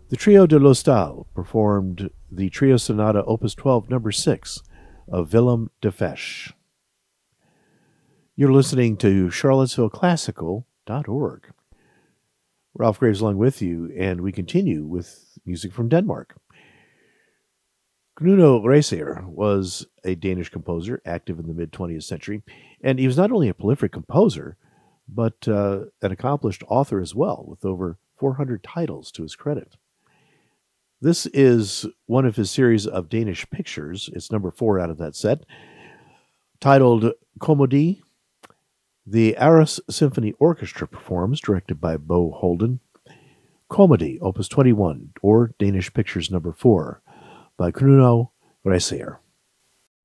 The Trio de Lostal performed the Trio Sonata Opus 12, number 6 of Willem de Fesch. You're listening to CharlottesvilleClassical.org. Ralph Graves along with you, and we continue with music from Denmark. Knudo Reiser was a Danish composer active in the mid-20th century, and he was not only a prolific composer, but an accomplished author as well, with over 400 titles to his credit. This is one of his series of Danish pictures. It's number 4 out of that set, titled Komedie. The Aarhus Symphony Orchestra performs, directed by Bo Holden, Komedie, Opus 21, or Danish Pictures number 4, by Knudo Reiser.